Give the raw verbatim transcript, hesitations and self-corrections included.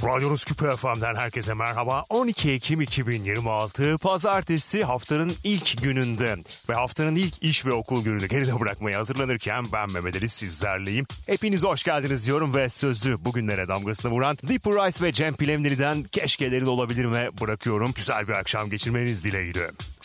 Radyonuz Küpe F M'den herkese merhaba. on iki Ekim iki bin yirmi altı Pazartesi, haftanın ilk gününde ve haftanın ilk iş ve okul gününü geride bırakmaya hazırlanırken ben Mehmet Ali sizlerleyim. Hepiniz hoş geldiniz diyorum ve sözü bugünlere damgasını vuran Deeper Rice ve Cem Pilemli'den keşkelerin olabilir mi bırakıyorum. Güzel bir akşam geçirmeniz dileğiyle.